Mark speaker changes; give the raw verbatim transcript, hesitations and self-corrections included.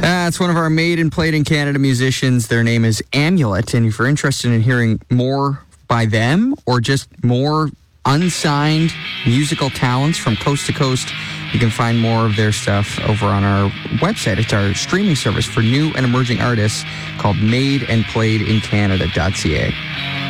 Speaker 1: That's one of our made and played in Canada musicians. Their name is Amulet. And if you're interested in hearing more by them or just more unsigned musical talents from coast to coast, you can find more of their stuff over on our website. It's our streaming service for new and emerging artists called made and played in Canada dot c a.